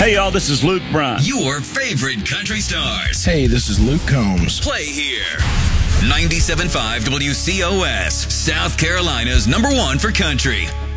Hey, y'all, this is Luke Bryan. Your favorite country stars. Hey, this is Luke Combs. Play here. 97.5 WCOS, South Carolina's #1 for country.